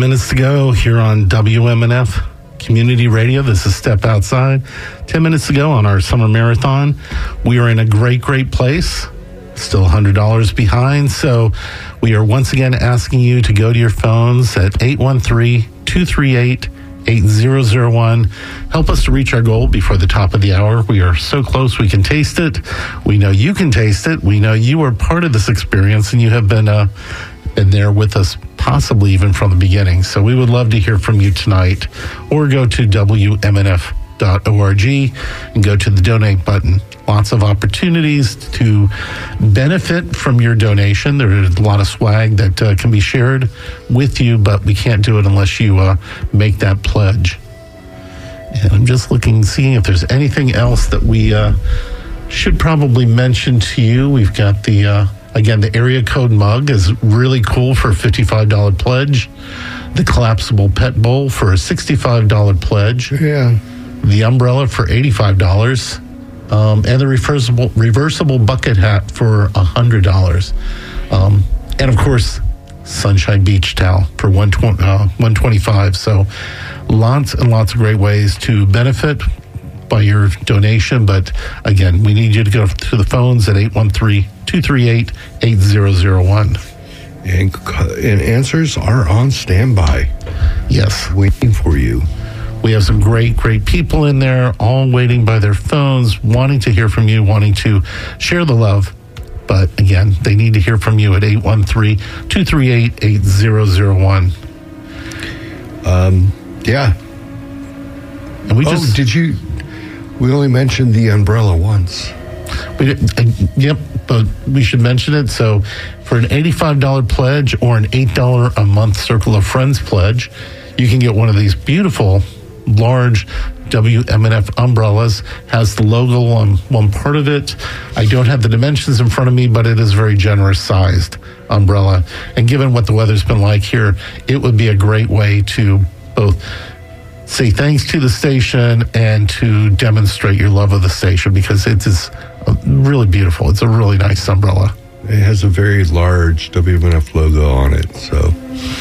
minutes to go here on WMNF Community Radio. This is Step Outside. 10 minutes to go on our summer marathon. We are in a great place. Still $100 behind. So we are once again asking you to go to your phones at 813-238-8001. Help us to reach our goal before the top of the hour. We are so close we can taste it. We know you can taste it. We know you are part of this experience and you have been there with us, possibly even from the beginning. So we would love to hear from you tonight, or go to WMNF.org and go to the donate button. Lots of opportunities to benefit from your donation. There is a lot of swag that can be shared with you, but we can't do it unless you make that pledge. And I'm just seeing if there's anything else that we should probably mention to you. We've got the area code mug is really cool for a $55 pledge. The collapsible pet bowl for a $65 pledge. Yeah. The umbrella for $85. And the reversible bucket hat for $100. And of course, Sunshine Beach Towel for $125. So lots and lots of great ways to benefit by your donation. But again, we need you to go to the phones at 813-238-8001. And answers are on standby. Yes. Waiting for you. We have some great people in there, all waiting by their phones, wanting to hear from you, wanting to share the love. But again, they need to hear from you at 813-238-8001. Yeah. And we only mentioned the umbrella once. Yep, but we should mention it. So for an $85 pledge or an $8 a month Circle of Friends pledge, you can get one of these beautiful, large WMNF umbrellas. Has the logo on one part of it. I don't have the dimensions in front of me, but it is a very generous sized umbrella. And given what the weather's been like here, it would be a great way to both say thanks to the station and to demonstrate your love of the station, because it is really beautiful. It's a really nice umbrella. It has a very large WMNF logo on it. So,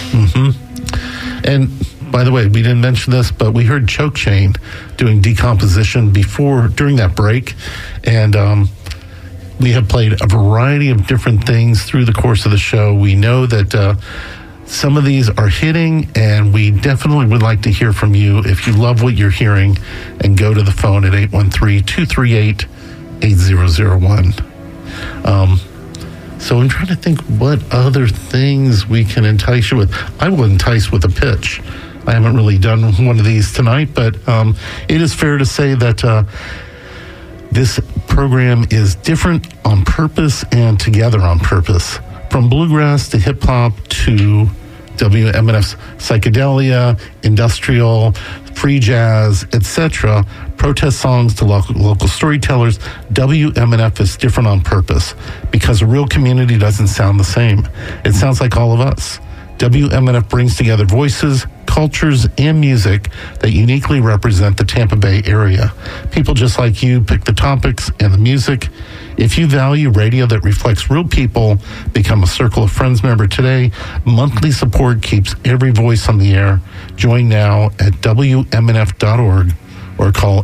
And by the way, we didn't mention this, but we heard Choke Chain doing Decomposition during that break. And we have played a variety of different things through the course of the show. We know that some of these are hitting, and we definitely would like to hear from you if you love what you're hearing, and go to the phone at 813-238-8001. So I'm trying to think what other things we can entice you with. I will entice with a pitch. I haven't really done one of these tonight, but it is fair to say that this program is different on purpose and together on purpose. From bluegrass to hip-hop to WMNF's psychedelia, industrial, free jazz, etc., protest songs to local storytellers, WMNF is different on purpose, because a real community doesn't sound the same. It sounds like all of us. WMNF brings together voices, cultures, and music that uniquely represent the Tampa Bay area. People just like you pick the topics and the music. If you value radio that reflects real people, become a Circle of Friends member today. Monthly support keeps every voice on the air. Join now at WMNF.org or call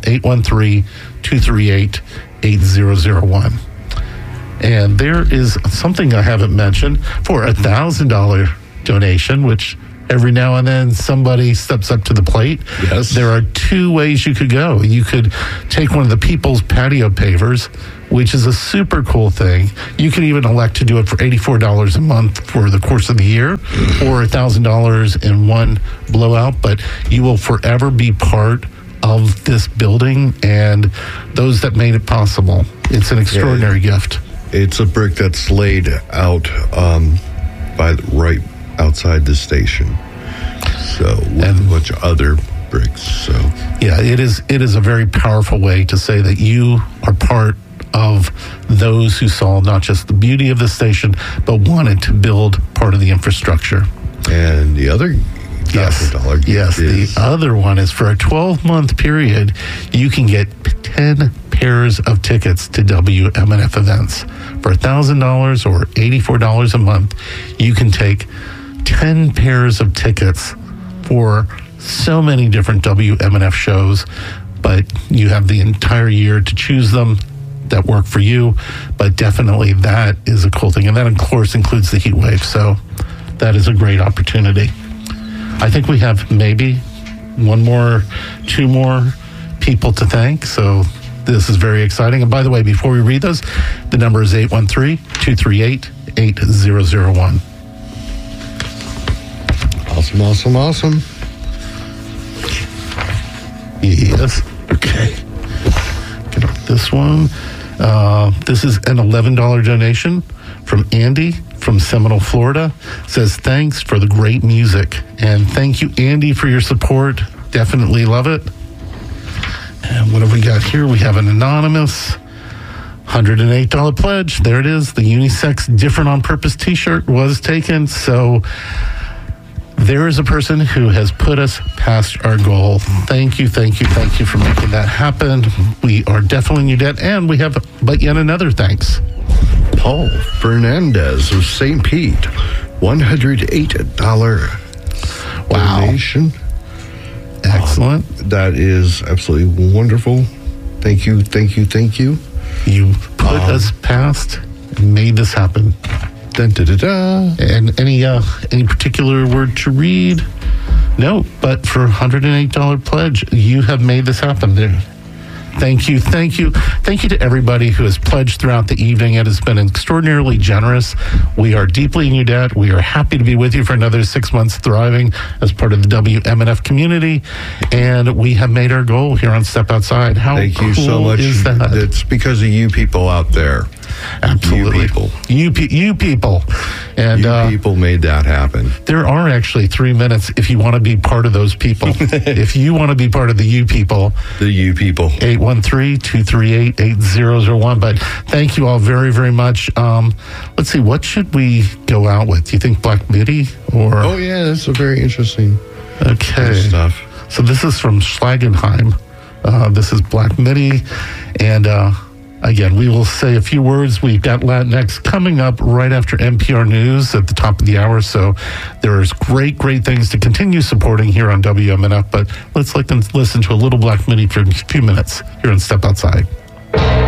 813-238-8001. And there is something I haven't mentioned. For $1,000 donation, which every now and then somebody steps up to the plate. Yes. There are two ways you could go. You could take one of the People's Patio Pavers, which is a super cool thing. You can even elect to do it for $84 a month for the course of the year, or $1,000 in one blowout, but you will forever be part of this building and those that made it possible. It's an extraordinary gift. It's a brick that's laid out right outside the station. So, with a bunch of other bricks. So, yeah, it is a very powerful way to say that you are part of those who saw not just the beauty of the station, but wanted to build part of the infrastructure. And the other $1,000 gift the other one is for a 12-month period, you can get 10 pairs of tickets to WMNF events. For $1,000 or $84 a month, you can take 10 pairs of tickets for so many different WMNF shows, but you have the entire year to choose them that work for you. But definitely that is a cool thing. And that, of course, includes the heat wave. So that is a great opportunity. I think we have maybe two more people to thank. So this is very exciting. And by the way, before we read those, the number is 813-238-8001. Awesome. Yes. Okay. Get off this one. This is an $11 donation from Andy from Seminole, Florida. Says, thanks for the great music. And thank you, Andy, for your support. Definitely love it. And what have we got here? We have an anonymous $108 pledge. There it is. The unisex Different on Purpose t-shirt was taken. So there is a person who has put us past our goal. Thank you for making that happen. We are definitely in your debt, and we have but yet another thanks. Paul Fernandez of St. Pete, $108 donation. Excellent. That is absolutely wonderful. Thank you. You put us past and made this happen. Dun, da, da, da. And any particular word to read? No, but for a $108 pledge, you have made this happen. There. Thank you to everybody who has pledged throughout the evening. It has been extraordinarily generous. We are deeply in your debt. We are happy to be with you for another 6 months thriving as part of the WMNF community, and we have made our goal here on Step Outside. How Thank cool you so much. Is that? It's because of you people out there. Absolutely. You people. And you people made that happen. There are actually 3 minutes if you want to be part of those people. If you want to be part of the you people. 813-238-8001. But thank you all very, very much. Let's see, what should we go out with? Do you think Black Midi or? Oh yeah, that's a very interesting stuff. So this is from Schlagenheim. This is Black Midi, and again, we will say a few words. We've got Latinx coming up right after NPR News at the top of the hour. So there's great things to continue supporting here on WMNF. But let's listen to a little Black Midi for a few minutes here on Step Outside.